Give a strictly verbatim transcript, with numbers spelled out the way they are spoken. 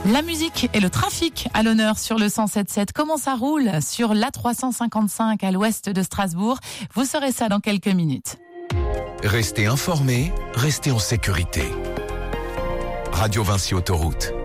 La musique et le trafic à l'honneur sur le cent sept sept. Comment ça roule sur l'A trois cent cinquante-cinq à l'ouest de Strasbourg? Vous saurez ça dans quelques minutes. Restez informés, restez en sécurité. Radio Vinci Autoroute.